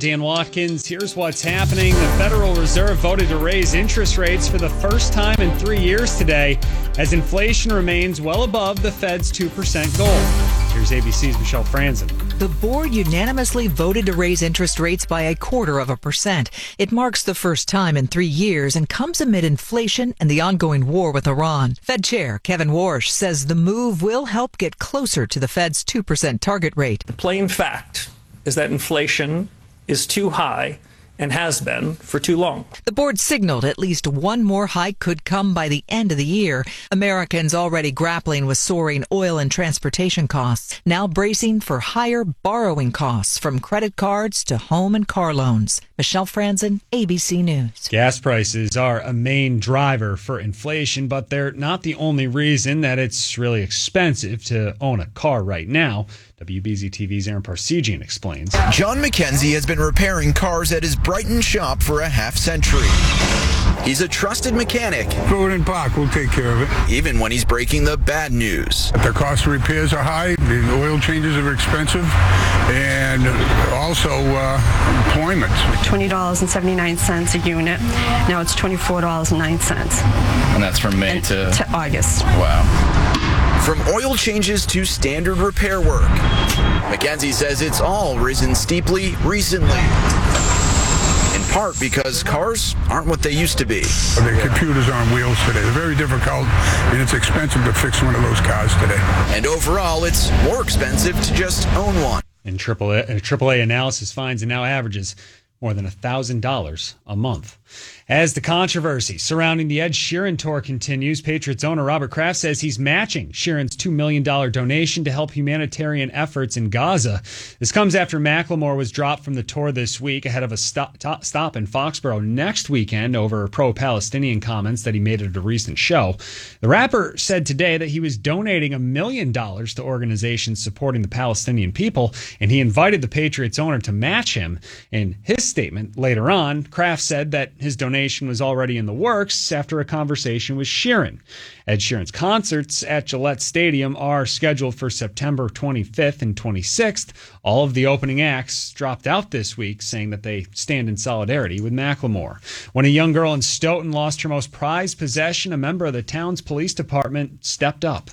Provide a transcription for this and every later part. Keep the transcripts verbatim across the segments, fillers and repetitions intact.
Dan Watkins. Here's what's happening. The Federal Reserve voted to raise interest rates for the first time in three years today as inflation remains well above the Fed's two percent goal. Here's A B C's Michelle Franzen. The board unanimously voted to raise interest rates by a quarter of a percent. It marks the first time in three years and comes amid inflation and the ongoing war with Iran. Fed Chair Kevin Warsh says the move will help get closer to the Fed's two percent target rate. The plain fact is that inflation is too high and has been for too long. The board signaled at least one more hike could come by the end of the year. Americans already grappling with soaring oil and transportation costs, now bracing for higher borrowing costs from credit cards to home and car loans. Michelle Franzen, A B C News. Gas prices are a main driver for inflation, but they're not the only reason that it's really expensive to own a car right now. W B Z T V's Aaron Parsegian explains. John McKenzie has been repairing cars at his Brighton shop for a half century. He's a trusted mechanic. Throw it in park, we'll take care of it. Even when he's breaking the bad news. The cost of repairs are high, the oil changes are expensive, and also uh, employment. twenty dollars and seventy-nine cents a unit. Now it's twenty-four dollars and nine cents. And that's from May and to... to August. Wow. From oil changes to standard repair work, McKenzie says it's all risen steeply recently. In part because cars aren't what they used to be. The computers are on wheels today. They're very difficult, and it's expensive to fix one of those cars today. And overall, it's more expensive to just own one. And triple A, a triple A analysis finds it now averages more than one thousand dollars a month. As the controversy surrounding the Ed Sheeran tour continues, Patriots owner Robert Kraft says he's matching Sheeran's two million dollars donation to help humanitarian efforts in Gaza. This comes after Macklemore was dropped from the tour this week ahead of a stop, stop in Foxborough next weekend over pro-Palestinian comments that he made at a recent show. The rapper said today that he was donating a million dollars to organizations supporting the Palestinian people, and he invited the Patriots owner to match him. In his statement later on, Kraft said that his donation was already in the works after a conversation with Sheeran. Ed Sheeran's concerts at Gillette Stadium are scheduled for September twenty-fifth and twenty-sixth. All of the opening acts dropped out this week, saying that they stand in solidarity with Macklemore. When a young girl in Stoughton lost her most prized possession, a member of the town's police department stepped up.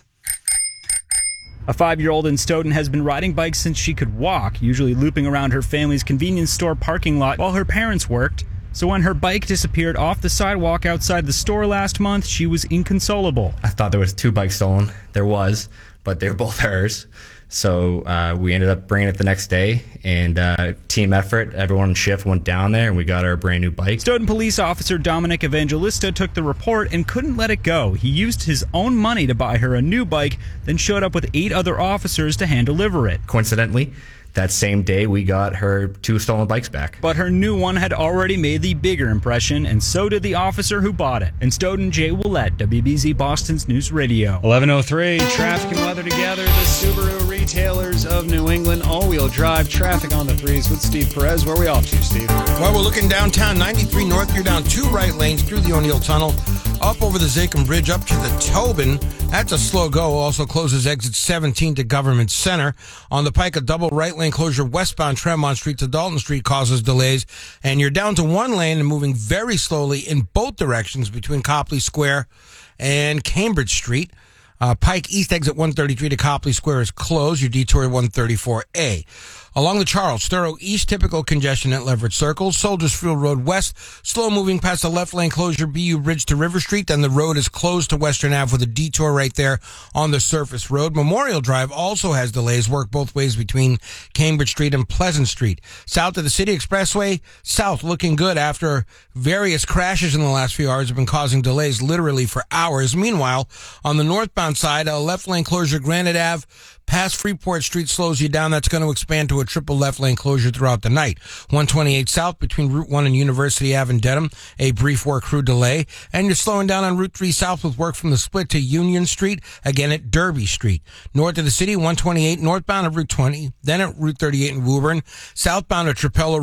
A five-year-old in Stoughton has been riding bikes since she could walk, usually looping around her family's convenience store parking lot while her parents worked. So when her bike disappeared off the sidewalk outside the store last month, she was inconsolable. I thought there was two bikes stolen. There was, but they were both hers. So uh, we ended up bringing it the next day, and uh, team effort, everyone on shift went down there, and we got her a brand new bike. Stoughton police officer Dominic Evangelista took the report and couldn't let it go. He used his own money to buy her a new bike, then showed up with eight other officers to hand deliver it. Coincidentally, that same day, we got her two stolen bikes back. But her new one had already made the bigger impression, and so did the officer who bought it. In Stoughton, Jay Willett, W B Z Boston's News Radio. eleven oh three, traffic and weather together. The Subaru Retailers of New England all-wheel drive traffic on the threes with Steve Perez. Where are we off to, Steve? Well, we're looking downtown, ninety-three North. You're down two right lanes through the O'Neill Tunnel, up over the Zachem Bridge, up to the Tobin. That's a slow go. Also closes exit seventeen to Government Center. On the Pike, a double right lane closure westbound Tremont Street to Dalton Street causes delays. And you're down to one lane and moving very slowly in both directions between Copley Square and Cambridge Street. Uh, Pike East exit one thirty-three to Copley Square is closed. Your detour one thirty-four A. Along the Charles, Thorough East, typical congestion at Leverett Circle. Soldiers Field Road West, slow moving past the left lane closure, B U Bridge to River Street. Then the road is closed to Western Ave with a detour right there on the surface road. Memorial Drive also has delays, work both ways between Cambridge Street and Pleasant Street. South of the City Expressway, south looking good after various crashes in the last few hours have been causing delays literally for hours. Meanwhile, on the northbound side, a left lane closure, Granite Ave, past Freeport Street slows you down. That's going to expand to a triple left lane closure throughout the night. one twenty-eight South between Route one and University Ave in Dedham, a brief work crew delay. And you're slowing down on Route three South with work from the split to Union Street, again at Derby Street. North of the city, one twenty-eight northbound at Route twenty, then at Route thirty-eight in Woburn. Southbound at Trapelo Road,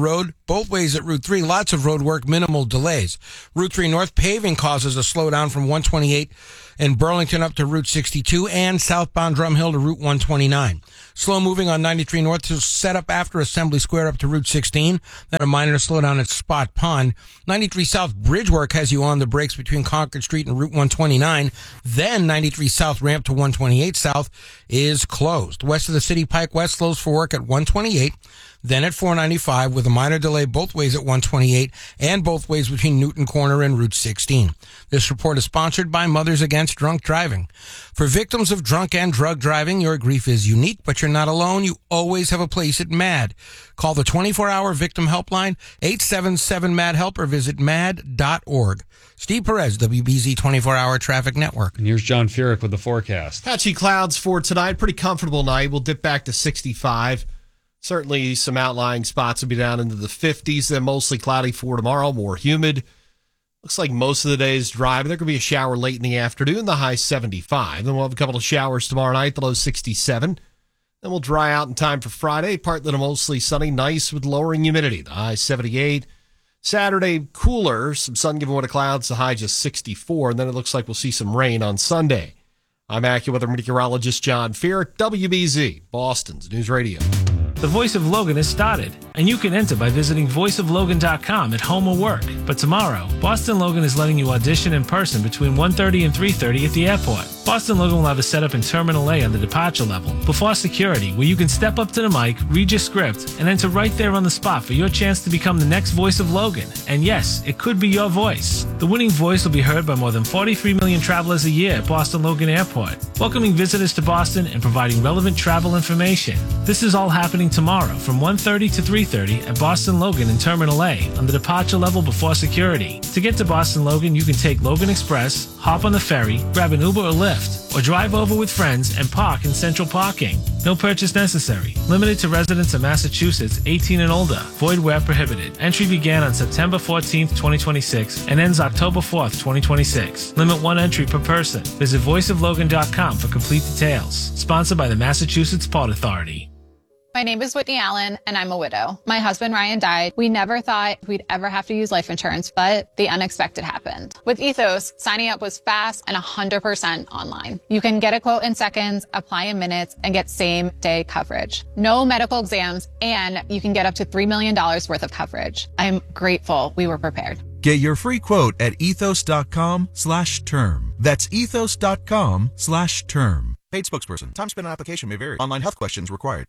both ways at Route three. Lots of road work, minimal delays. Route three North paving causes a slowdown from one twenty-eight in Burlington up to Route sixty-two and southbound Drum Hill to Route one twenty-nine. Slow moving on ninety-three North to set up after Assembly Square up to Route sixteen. Then a minor slowdown at Spot Pond. ninety-three South bridge work has you on the brakes between Concord Street and Route one twenty-nine. Then ninety-three South ramp to one twenty-eight South is closed. West of the City Pike West slows for work at one twenty-eight. Then at four ninety-five with a minor delay both ways at one twenty-eight and both ways between Newton Corner and Route sixteen. This report is sponsored by Mothers Against Drunk Driving. For victims of drunk and drug driving, your grief is unique, but you're not alone. You always have a place at MAD. Call the twenty-four hour victim helpline, eight seven seven M A D HELP, or visit mad dot org. Steve Perez, W B Z twenty-four hour Traffic Network. And here's John Furyk with the forecast. Patchy clouds for tonight. Pretty comfortable night. We'll dip back to sixty-five. Certainly some outlying spots will be down into the fifties. Then mostly cloudy for tomorrow, more humid. Looks like most of the day is dry, but there could be a shower late in the afternoon, the high seventy-five. Then we'll have a couple of showers tomorrow night, the low sixty-seven. Then we'll dry out in time for Friday, partly to mostly sunny, nice with lowering humidity, the high seventy-eight. Saturday, cooler, some sun giving way to clouds, the high just sixty-four. And then it looks like we'll see some rain on Sunday. I'm AccuWeather meteorologist John Furyk, W B Z, Boston's News Radio. The Voice of Logan has started, and you can enter by visiting voice of logan dot com at home or work. But tomorrow, Boston Logan is letting you audition in person between one thirty and three thirty at the airport. Boston Logan will have a setup in Terminal A on the departure level, before security, where you can step up to the mic, read your script, and enter right there on the spot for your chance to become the next Voice of Logan. And yes, it could be your voice. The winning voice will be heard by more than forty-three million travelers a year at Boston Logan Airport, welcoming visitors to Boston and providing relevant travel information. This is all happening tomorrow from one thirty to three thirty at Boston Logan in Terminal A on the departure level before security. To get to Boston Logan, you can take Logan Express, hop on the ferry, grab an Uber or Lyft, or drive over with friends and park in central parking. No purchase necessary. Limited to residents of Massachusetts eighteen and older. Void where prohibited. Entry began on September fourteenth, twenty twenty-six and ends October fourth, twenty twenty-six. Limit one entry per person. Visit voice of logan dot com for complete details. Sponsored by the Massachusetts Port Authority. My name is Whitney Allen, and I'm a widow. My husband, Ryan, died. We never thought we'd ever have to use life insurance, but the unexpected happened. With Ethos, signing up was fast and one hundred percent online. You can get a quote in seconds, apply in minutes, and get same-day coverage. No medical exams, and you can get up to three million dollars worth of coverage. I'm grateful we were prepared. Get your free quote at ethos.com slash term. That's ethos.com slash term. Paid spokesperson. Time spent on application may vary. Online health questions required.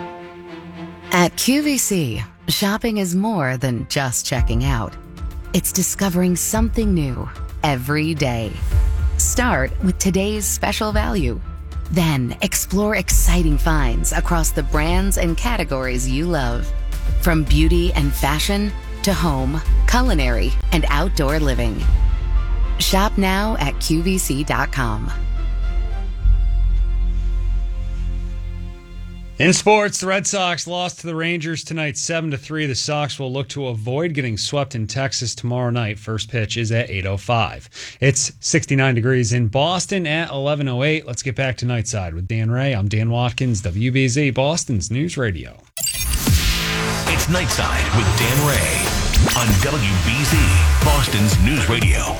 At Q V C, shopping is more than just checking out. It's discovering something new every day. Start with today's special value. Then explore exciting finds across the brands and categories you love. From beauty and fashion to home, culinary, and outdoor living. Shop now at Q V C dot com. In sports, the Red Sox lost to the Rangers tonight seven to three. The Sox will look to avoid getting swept in Texas tomorrow night. First pitch is at eight oh five. It's sixty-nine degrees in Boston at eleven oh eight. Let's get back to Nightside with Dan Ray. I'm Dan Watkins, W B Z, Boston's News Radio. It's Nightside with Dan Ray on W B Z, Boston's News Radio.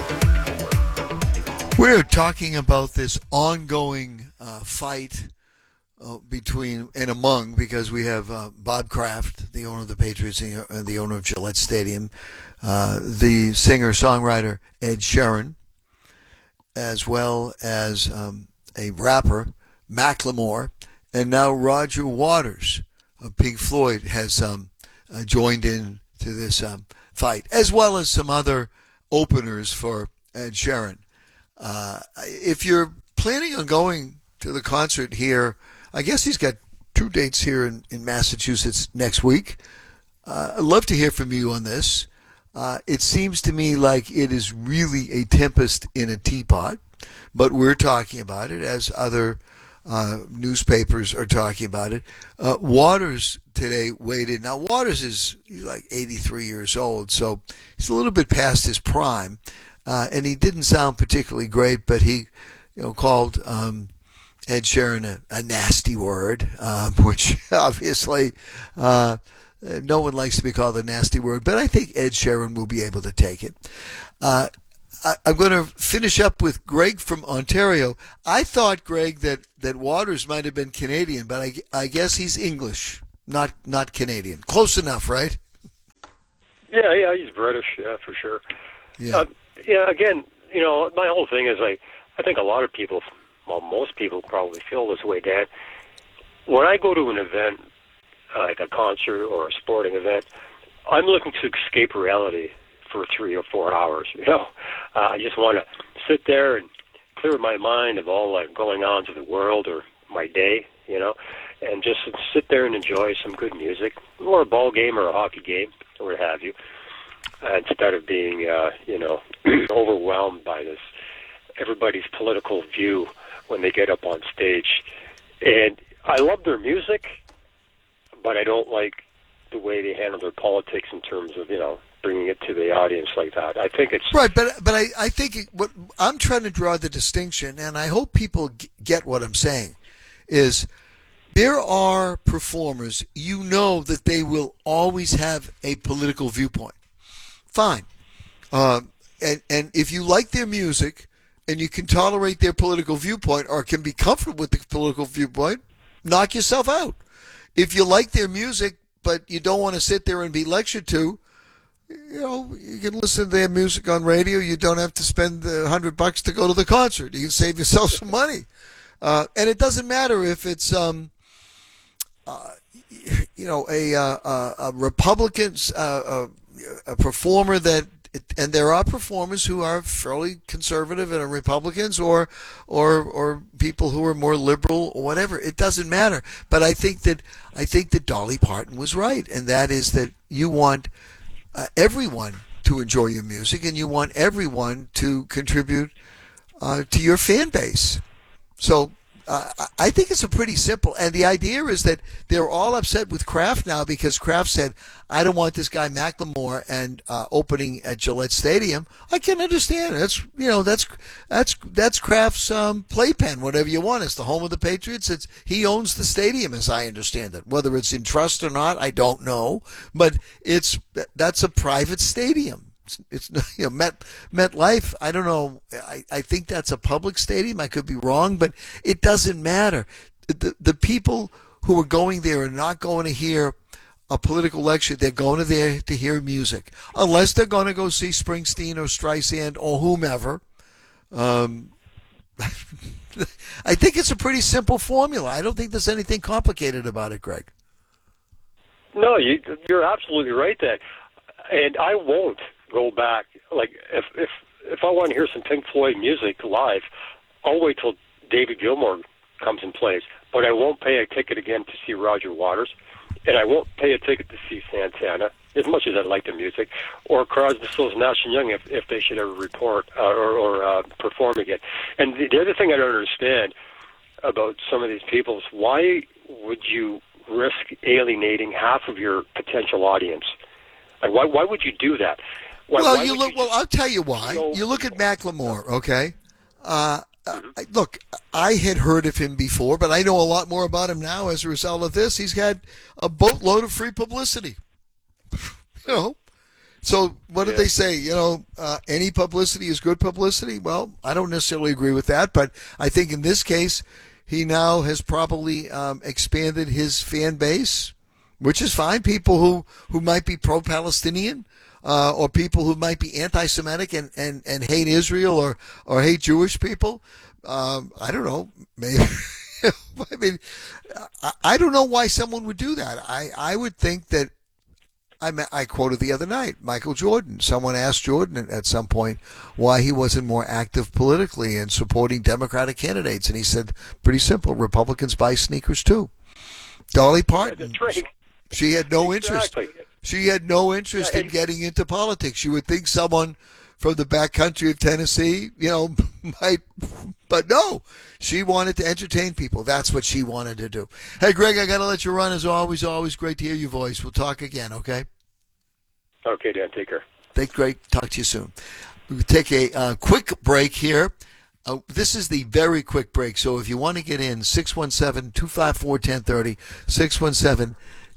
We're talking about this ongoing uh, fight Uh, between and among, because we have uh, Bob Kraft, the owner of the Patriots and the owner of Gillette Stadium, uh, the singer-songwriter Ed Sheeran, as well as um, a rapper, Macklemore, and now Roger Waters of Pink Floyd has um, uh, joined in to this um, fight, as well as some other openers for Ed Sheeran. Uh, if you're planning on going to the concert here, I guess he's got two dates here in, in Massachusetts next week. Uh, I'd love to hear from you on this. Uh, it seems to me like it is really a tempest in a teapot, but we're talking about it as other uh, newspapers are talking about it. Uh, Waters today weighed in. Now, Waters is he's like eighty-three years old, so he's a little bit past his prime, uh, and he didn't sound particularly great, but he you know, called um, Ed Sheeran a, a nasty word, uh, which obviously uh, Uh, no one likes to be called a nasty word, but I think Ed Sheeran will be able to take it. Uh, I, I'm going to finish up with Greg from Ontario. I thought, Greg, that, that Waters might have been Canadian, but I, I guess he's English, not not Canadian. Close enough, right? Yeah, yeah, he's British, yeah, for sure. Yeah. Uh, yeah, again, you know, my whole thing is like, I think a lot of people, well, most people probably feel this way, Dan. When I go to an event, uh, like a concert or a sporting event, I'm looking to escape reality for three or four hours. You know, uh, I just want to sit there and clear my mind of all like going on to the world or my day, you know, and just sit there and enjoy some good music or a ball game or a hockey game or what have you, uh, instead of being, uh, you know, overwhelmed by this everybody's political view when they get up on stage. And I love their music, but I don't like the way they handle their politics in terms of, you know, bringing it to the audience like that. I think it's right, but but I, I think it, what I'm trying to draw the distinction, and I hope people g- get what I'm saying, is there are performers, you know that they will always have a political viewpoint. Fine. Um, and, and if you like their music and you can tolerate their political viewpoint or can be comfortable with the political viewpoint, knock yourself out. If you like their music but you don't want to sit there and be lectured to, you know, you can listen to their music on radio. You don't have to spend a hundred bucks to go to the concert. You can save yourself some money. Uh, and it doesn't matter if it's, um, uh, you know, a, uh, a Republican, uh, a performer that, and there are performers who are fairly conservative and are Republicans, or, or, or people who are more liberal, or whatever. It doesn't matter. But I think that I think that Dolly Parton was right, and that is that you want uh, everyone to enjoy your music, and you want everyone to contribute uh, to your fan base. So uh, I think it's a pretty simple. And the idea is that they're all upset with Kraft now because Kraft said, I don't want this guy Macklemore and uh, opening at Gillette Stadium. I can understand. That's, you know, that's that's that's Kraft's um, playpen, whatever you want. It's the home of the Patriots. It's he owns the stadium, as I understand it. Whether it's in trust or not, I don't know. But it's that's a private stadium. It's, you know, Met MetLife. I don't know. I, I think that's a public stadium. I could be wrong, but it doesn't matter. The the people who are going there are not going to hear a political lecture. They're going to there to hear music, unless they're going to go see Springsteen or Streisand or whomever. Um, I think it's a pretty simple formula. I don't think there's anything complicated about it, Greg. No, you, you're absolutely right there, and I won't go back. Like if if if I want to hear some Pink Floyd music live, I'll wait till David Gilmour comes and plays. But I won't pay a ticket again to see Roger Waters, and I won't pay a ticket to see Santana, as much as I like the music, or Crosby, Stills, Nash and Young, if if they should ever report uh, or, or uh, perform again. And the, the other thing I don't understand about some of these people is why would you risk alienating half of your potential audience? Like why why would you do that? Why, well, why you look. you well, I'll tell you why. You, know, you look at Macklemore, okay? Uh, mm-hmm. I, look, I had heard of him before, but I know a lot more about him now as a result of this. He's had a boatload of free publicity. You know, so what did yeah. they say? You know, uh, any publicity is good publicity. Well, I don't necessarily agree with that, but I think in this case, he now has probably um, expanded his fan base, which is fine. People who, who might be pro-Palestinian. Uh, or people who might be anti-Semitic and, and, and hate Israel or, or hate Jewish people. Um, I don't know. Maybe. I mean, I, I don't know why someone would do that. I, I would think that, I, I quoted the other night, Michael Jordan. Someone asked Jordan at some point why he wasn't more active politically and supporting Democratic candidates. And he said, pretty simple, Republicans buy sneakers too. Dolly Parton, she had no exactly. interest. She had no interest in getting into politics. You would think someone from the backcountry of Tennessee, you know, might, but no. She wanted to entertain people. That's what she wanted to do. Hey, Greg, I got to let you run. As always, always great to hear your voice. We'll talk again, okay? Okay, Dan. Take care. Thanks, Greg. Talk to you soon. We'll take a uh, quick break here. Uh, this is the very quick break. So if you want to get in, six one seven, two five four, one zero three zero, six one seven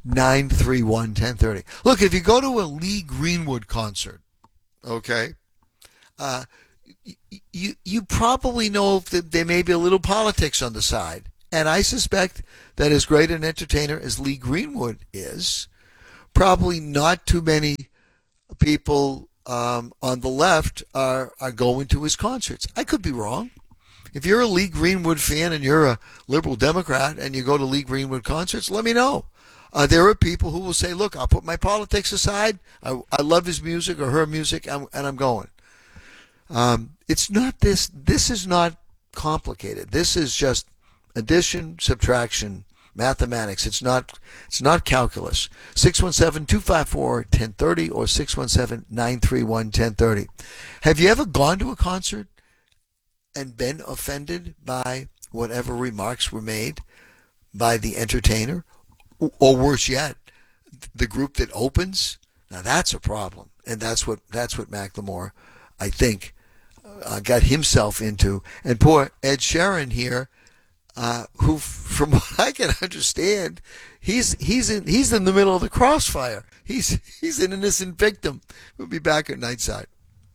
nine three one, one zero three zero. Look, if you go to a Lee Greenwood concert, okay, uh, you you probably know that there may be a little politics on the side. And I suspect that as great an entertainer as Lee Greenwood is, probably not too many people um, on the left are, are going to his concerts. I could be wrong. If you're a Lee Greenwood fan and you're a liberal Democrat and you go to Lee Greenwood concerts, let me know. Uh, there are people who will say, look, I'll put my politics aside. I, I love his music or her music, and, and I'm going. Um, it's not this. This is not complicated. This is just addition, subtraction, mathematics. It's not it's not calculus. six one seven, two five four, one zero three zero or six one seven, nine three one, one zero three zero. Have you ever gone to a concert and been offended by whatever remarks were made by the entertainer? Or worse yet, the group that opens? Now that's a problem. And that's what that's what Macklemore, I think, uh, got himself into. And poor Ed Sheeran here, Uh, who, from what I can understand, he's he's in he's in the middle of the crossfire. He's he's an innocent victim. We'll be back at Nightside.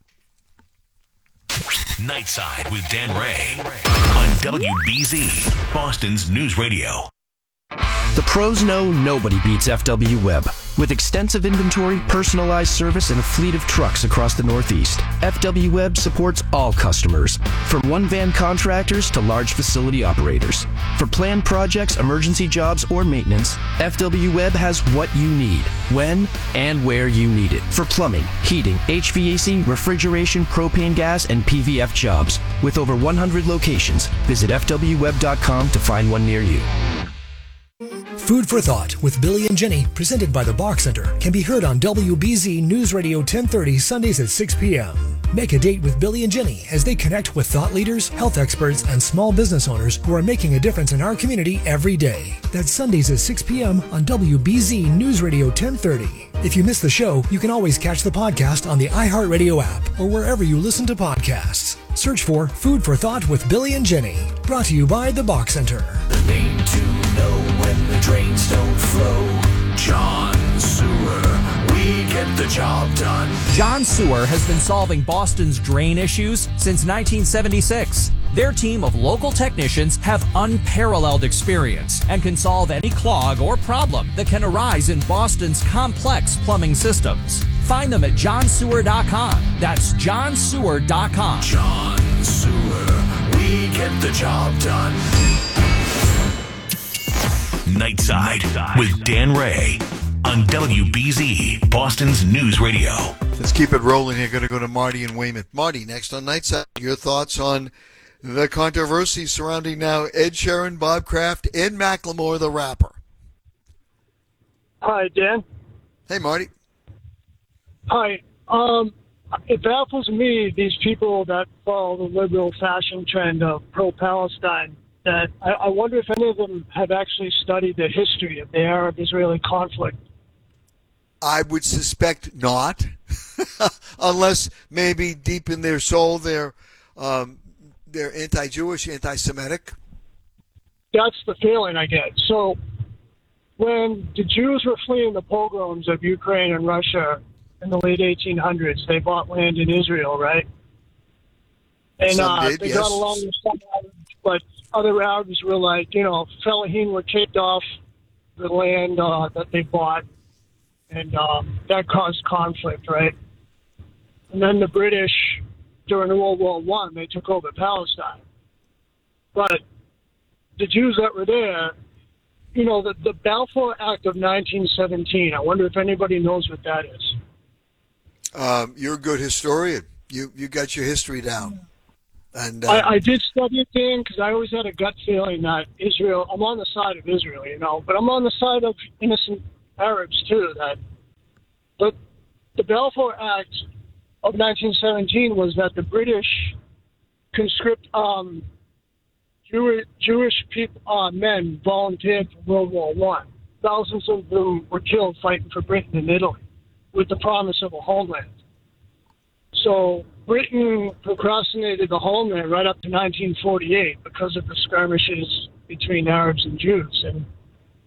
Nightside with Dan Ray on W B Z, Boston's News Radio. The pros know nobody beats F W Web. With extensive inventory, personalized service, and a fleet of trucks across the Northeast, F W Web supports all customers, from one-van contractors to large facility operators. For planned projects, emergency jobs, or maintenance, F W Web has what you need, when and where you need it. For plumbing, heating, H V A C, refrigeration, propane gas, and P V F jobs. With over one hundred locations, visit F W web dot com to find one near you. Food for Thought with Billy and Jenny, presented by the Bach Center, can be heard on W B Z News Radio ten thirty Sundays at six p.m. Make a date with Billy and Jenny as they connect with thought leaders, health experts, and small business owners who are making a difference in our community every day. That's Sundays at six p.m. on W B Z News Radio ten thirty. If you miss the show, you can always catch the podcast on the iHeartRadio app or wherever you listen to podcasts. Search for Food for Thought with Billy and Jenny. Brought to you by the Bach Center. The name to know when the drains don't flow. John Sewer. We get the job done. John Sewer has been solving Boston's drain issues since nineteen seventy-six. Their team of local technicians have unparalleled experience and can solve any clog or problem that can arise in Boston's complex plumbing systems. Find them at john sewer dot com. That's john sewer dot com. John Sewer. We get the job done. Nightside with Dan Ray on W B Z, Boston's News Radio. Let's keep it rolling here. Going to go to Marty and Weymouth. Marty, next on Nightside, your thoughts on the controversy surrounding now Ed Sheeran, Bob Kraft, and Macklemore, the rapper. Hi, Dan. Hey, Marty. Hi. Um, it baffles me, these people that follow the liberal fashion trend of pro-Palestine, that I, I wonder if any of them have actually studied the history of the Arab-Israeli conflict. I would suspect not, unless maybe deep in their soul they're um, they're anti-Jewish, anti-Semitic. That's the feeling I get. So when the Jews were fleeing the pogroms of Ukraine and Russia in the late eighteen hundreds, they bought land in Israel, right? And Some uh, did, they yes. got along with some Arabs, but other Arabs were like, you know, Fellaheen were kicked off the land uh, that they bought, and um, that caused conflict, right? And then the British, during World War One, they took over Palestine. But the Jews that were there, you know, the, the Balfour Act of nineteen seventeen, I wonder if anybody knows what that is. Um, you're a good historian. You you got your history down. And uh, I, I did study it, Dan, because I always had a gut feeling that Israel, I'm on the side of Israel, you know, but I'm on the side of innocent Arabs, too. That the, the Balfour Act of nineteen seventeen was that the British conscript um, Jewish, Jewish people, uh, men volunteered for World War One. Thousands of them were killed fighting for Britain in Italy with the promise of a homeland. So Britain procrastinated the homeland right up to nineteen forty-eight because of the skirmishes between Arabs and Jews. And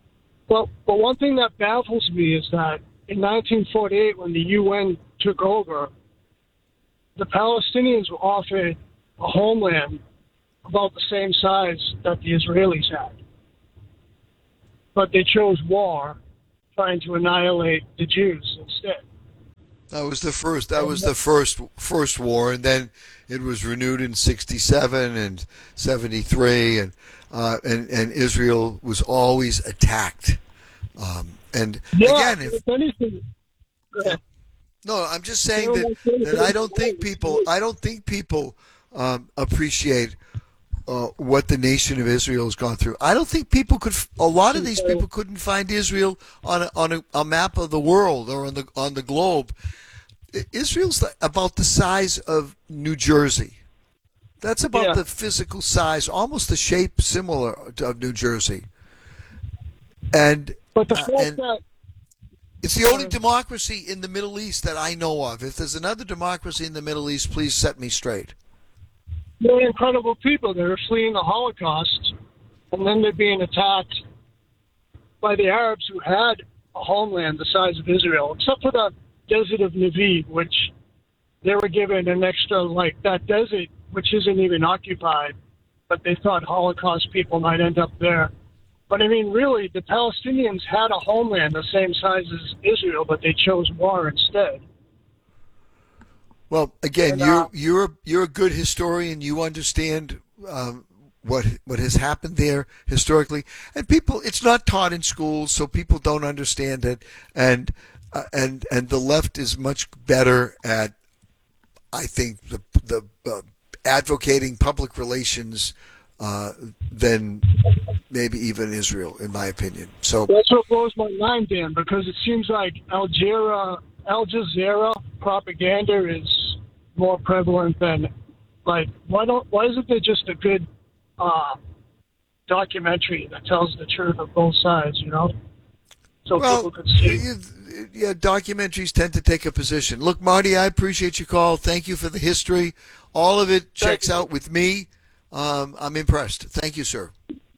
Well, but one thing that baffles me is that in nineteen forty-eight, when the U N took over, the Palestinians were offered a homeland about the same size that the Israelis had. But they chose war, trying to annihilate the Jews instead. That was the first. That was the first first war, and then it was renewed in sixty-seven and seventy-three, and uh, and and Israel was always attacked. Um, and Yeah, again, if, if anything, yeah. no, I'm just saying that, that I don't think people. I don't think people um, appreciate uh, what the nation of Israel has gone through. I don't think people could. A lot of these people couldn't find Israel on a, on a, a map of the world or on the on the globe. Israel's about the size of New Jersey. That's about Yeah. the physical size, almost the shape similar to, of New Jersey. And, but the uh, fact and that it's the only democracy in the Middle East that I know of. If there's another democracy in the Middle East, please set me straight. they're incredible people that are fleeing the Holocaust, and then they're being attacked by the Arabs who had a homeland the size of Israel, except for the desert of Neviv, which they were given an extra, like that desert, which isn't even occupied, but they thought Holocaust people might end up there. But I mean, really, the Palestinians had a homeland the same size as Israel, but they chose war instead. Well, again, And, you're uh, you're a, you're a good historian. You understand um, what what has happened there historically, and people. It's not taught in schools, so people don't understand it. And uh, and and the left is much better at, I think, the the uh, advocating public relations uh, than maybe even Israel, in my opinion. So That's what blows my mind, Dan, because it seems like Al Jazeera, Al Jazeera propaganda is more prevalent than, like, why don't why isn't there just a good uh, documentary that tells the truth of both sides, you know? So well, people could see. you- yeah, documentaries tend to take a position. Look, Marty, I appreciate your call. Thank you for the history. All of it checks out with me. Um, I'm impressed. Thank you, sir.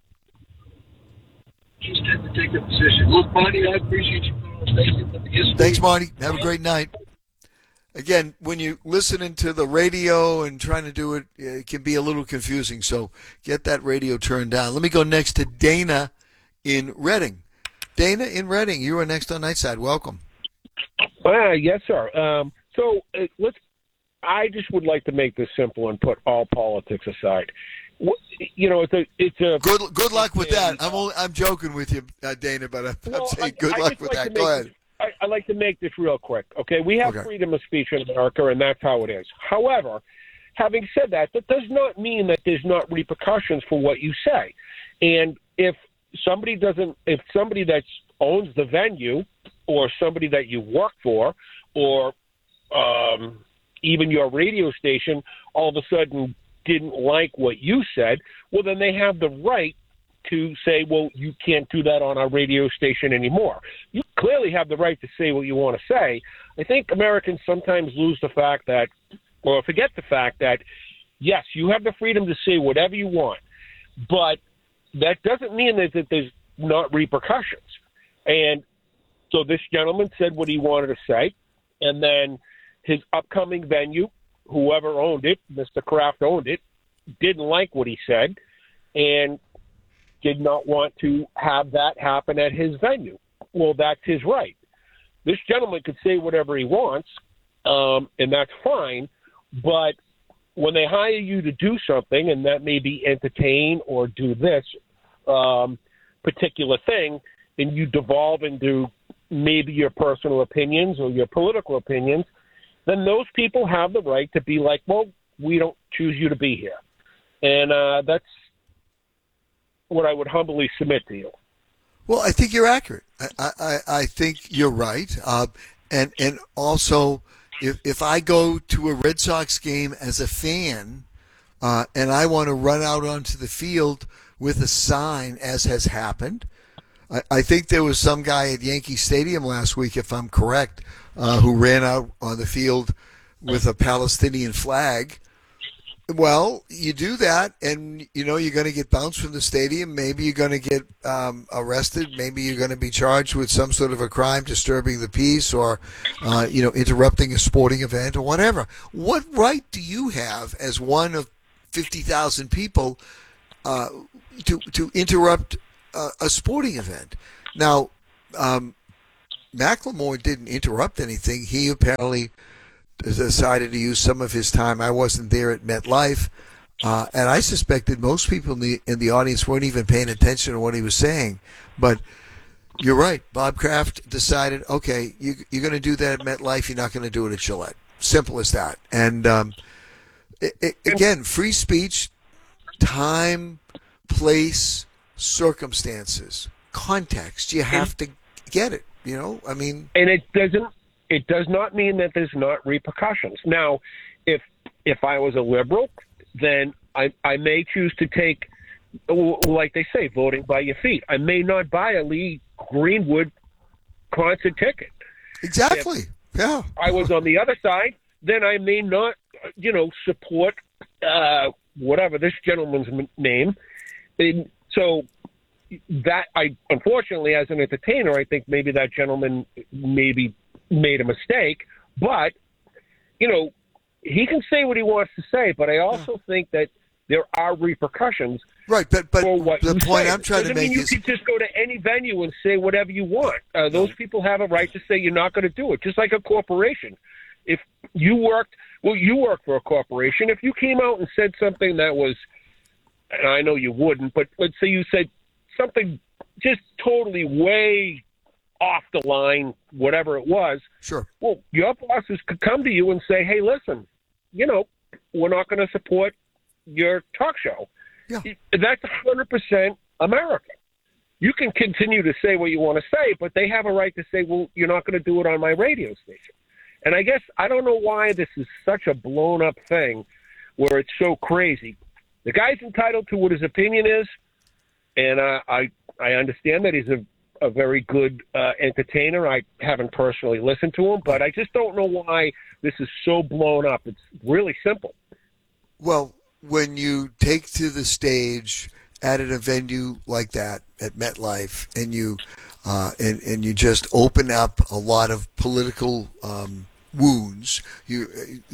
Just tend to take a position. Look, Marty, I appreciate you. Thank you for the history. Thanks, Marty. Have a great night. Again, when you're listening to the radio and trying to do it, it can be a little confusing. So get that radio turned down. Let me go next to Dana in Reading. Dana in Reading, you are next on Nightside. Welcome. Uh, yes, sir. Um, so uh, let's. I just would like to make this simple and put all politics aside. What, you know, it's a it's a good good luck with that. I'm only, I'm joking with you, uh, Dana, but I'm, I'm saying good I luck just with like that. to Go make ahead. this- I, I like to make this real quick. Okay, we have Okay. freedom of speech in America, and that's how it is. However, having said that, that does not mean that there's not repercussions for what you say. And if somebody doesn't, if somebody that owns the venue, or somebody that you work for, or um, even your radio station, all of a sudden didn't like what you said, well, then they have the right to say, well, you can't do that on our radio station anymore. You clearly have the right to say what you want to say. I think Americans sometimes lose the fact that, or forget the fact that, yes, you have the freedom to say whatever you want, but that doesn't mean that, that there's not repercussions. And so this gentleman said what he wanted to say, and then his upcoming venue, whoever owned it, Mister Kraft owned it, didn't like what he said, and did not want to have that happen at his venue. Well, that's his right. This gentleman could say whatever he wants, um, and that's fine, but when they hire you to do something, and that may be entertain or do this um, particular thing, and you devolve into maybe your personal opinions or your political opinions, then those people have the right to be like, well, we don't choose you to be here. And uh, that's what I would humbly submit to you. Well, I think you're accurate. I, I, I think you're right. Uh, and and also, if if I go to a Red Sox game as a fan, uh, and I want to run out onto the field with a sign, as has happened, I, I think there was some guy at Yankee Stadium last week, if I'm correct, uh, who ran out on the field with a Palestinian flag. Well, you do that, and you know you're going to get bounced from the stadium. Maybe you're going to get um, arrested. Maybe you're going to be charged with some sort of a crime, disturbing the peace, or uh, you know, interrupting a sporting event, or whatever. What right do you have, as one of fifty thousand people, uh, to to interrupt a, a sporting event? Now, um, Macklemore didn't interrupt anything. He apparently decided to use some of his time. I wasn't there at MetLife, uh, and I suspected most people in the in the audience weren't even paying attention to what he was saying. But you're right. Bob Kraft decided, okay, you, you're going to do that at MetLife. You're not going to do it at Gillette. Simple as that. And um, it, it, again, free speech, time, place, circumstances, context. You have to get it. You know, I mean, and it doesn't. It does not mean that there's not repercussions. Now, if if I was a liberal, then I I may choose to take, like they say, voting by your feet. I may not buy a Lee Greenwood concert ticket. Exactly. If yeah. I was on the other side, then I may not, you know, support uh, whatever this gentleman's name. And so that I unfortunately, as an entertainer, I think maybe that gentleman maybe made a mistake, but you know, he can say what he wants to say, but I also yeah. think that there are repercussions. Right, but but for what the you point say. I'm trying Doesn't to make mean is you can just go to any venue and say whatever you want. Uh, those people have a right to say you're not going to do it, just like a corporation. If you worked, well, you work for a corporation. If you came out and said something that was, and I know you wouldn't, but let's say you said something just totally way off the line, whatever it was. Sure. Well, your bosses could come to you and say, hey, listen, you know, we're not going to support your talk show. Yeah. That's one hundred percent America. You can continue to say what you want to say, but they have a right to say, well, you're not going to do it on my radio station. And I guess I don't know why this is such a blown up thing where it's so crazy. The guy's entitled to what his opinion is, and uh, I I understand that he's a a very good uh, entertainer. I haven't personally listened to him, but I just don't know why this is so blown up. It's really simple. Well, when you take to the stage at a venue like that at MetLife, and you uh, and and you just open up a lot of political um, wounds, you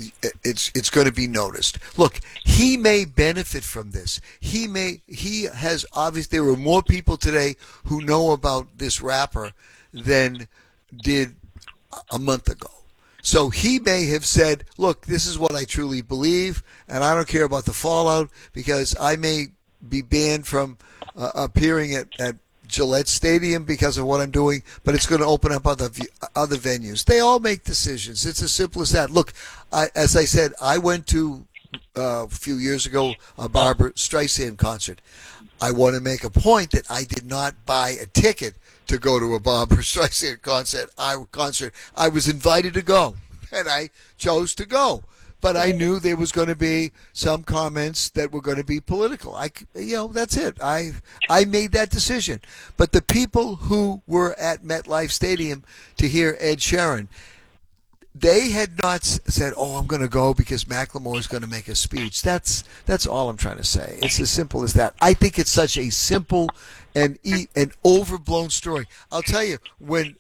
it's it's going to be noticed. Look, he may benefit from this. He may he has obviously there were more people today who know about this rapper than did a month ago. So he may have said, look, this is what I truly believe, and I don't care about the fallout because I may be banned from uh, appearing at, at Gillette Stadium because of what I'm doing, but it's going to open up other other venues. They all make decisions. It's as simple as that. Look, I, as I said, I went to uh, a few years ago a Barbra Streisand concert. I want to make a point that I did not buy a ticket to go to a Barbra Streisand concert. I concert. I was invited to go, and I chose to go. But I knew there was going to be some comments that were going to be political. I, you know, that's it. I I made that decision. But the people who were at MetLife Stadium to hear Ed Sheeran, they had not said, "Oh, I'm going to go because Macklemore is going to make a speech." That's that's all I'm trying to say. It's as simple as that. I think it's such a simple and an overblown story. I'll tell you, when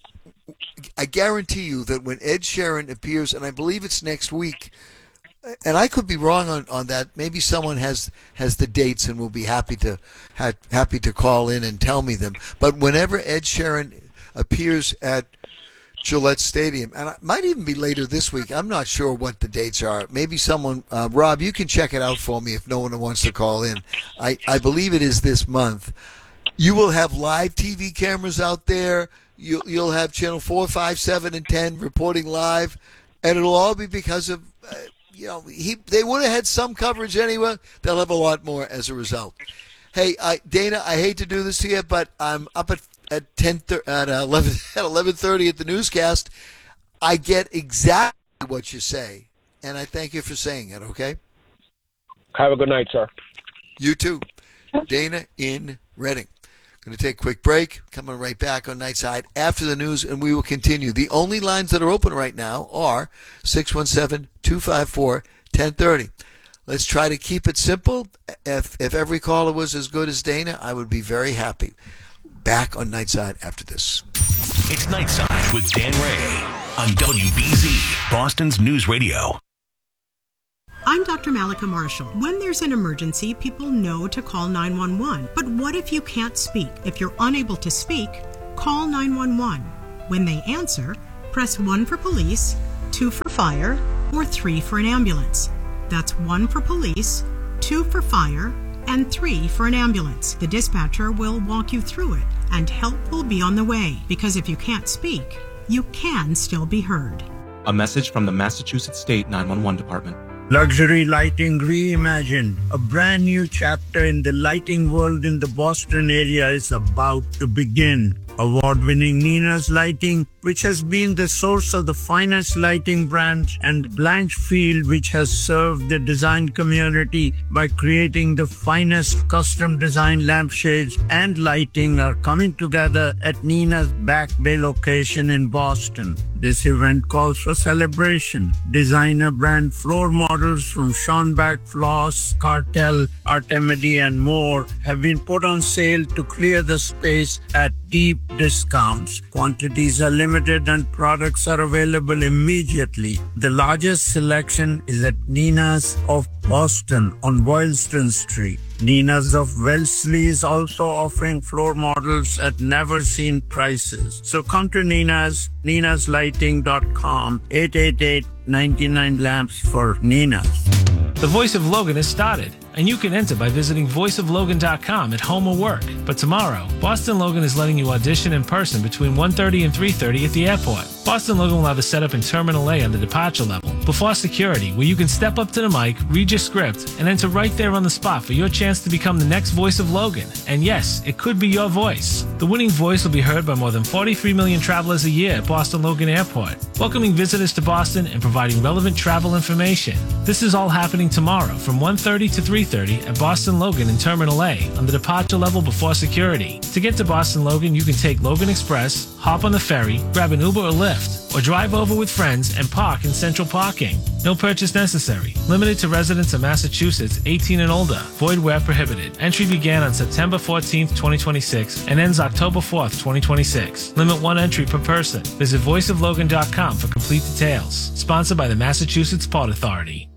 I guarantee you that when Ed Sheeran appears, and I believe it's next week. And I could be wrong on, on that. Maybe someone has, has the dates and will be happy to ha, happy to call in and tell me them. But whenever Ed Sheeran appears at Gillette Stadium, and it might even be later this week, I'm not sure what the dates are. Maybe someone, uh, Rob, you can check it out for me if no one wants to call in. I, I believe it is this month. You will have live T V cameras out there. You'll, you'll have channel four, five, seven, and ten reporting live, and it'll all be because of... Uh, You know, he they would have had some coverage anyway. They'll have a lot more as a result. Hey, I, Dana, I hate to do this to you, but I'm up at at ten at eleven at eleven thirty at the newscast. I get exactly what you say, and I thank you for saying it. Okay. Have a good night, sir. You too, Dana in Reading. Going to take a quick break. Coming right back on Nightside after the news, and we will continue. The only lines that are open right now are six one seven, two five four, one oh three oh. let's try to keep it simple. If if every caller was as good as Dana, I would be very happy. Back on Nightside after this. It's Nightside with Dan Ray on W B Z, Boston's News Radio. I'm Doctor Malika Marshall. When there's an emergency, people know to call nine one one. But what if you can't speak? If you're unable to speak, call nine one one. When they answer, press one for police, two for fire, or three for an ambulance. That's one for police, two for fire, and three for an ambulance. The dispatcher will walk you through it, and help will be on the way. Because if you can't speak, you can still be heard. A message from the Massachusetts State nine one one Department. Luxury lighting reimagined. A brand new chapter in the lighting world in the Boston area is about to begin. Award-winning Nina's Lighting, which has been the source of the finest lighting brands, and Blanchfield, which has served the design community by creating the finest custom design lampshades and lighting, are coming together at Nina's Back Bay location in Boston. This event calls for celebration. Designer brand floor models from Schonbach Floss, Cartel, Artemidi, and more have been put on sale to clear the space at deep discounts. Quantities are limited and products are available immediately. The largest selection is at Nina's of Boston on Boylston Street. Nina's of Wellesley is also offering floor models at never-seen prices. So come to Nina's, ninas lighting dot com, eight eight eight, nine nine lamps for Nina's. The Voice of Logan has started, and you can enter by visiting voice of logan dot com at home or work. But tomorrow, Boston Logan is letting you audition in person between one thirty and three thirty at the airport. Boston Logan will have a setup in Terminal A on the departure level, before security, where you can step up to the mic, read your script, and enter right there on the spot for your chance to become the next voice of Logan. And yes, it could be your voice. The winning voice will be heard by more than forty-three million travelers a year at Boston Logan Airport, welcoming visitors to Boston and providing relevant travel information. This is all happening tomorrow from one thirty to three thirty at Boston Logan in Terminal A on the departure level before security. To get to Boston Logan, you can take Logan Express, hop on the ferry, grab an Uber or Lyft, or drive over with friends and park in central parking. No purchase necessary. Limited to residents of Massachusetts eighteen and older. Void where prohibited. Entry began on September fourteenth, twenty twenty-six and ends October fourth, twenty twenty-six. Limit one entry per person. Visit voice of logan dot com for complete details. Sponsored by the Massachusetts Port Authority.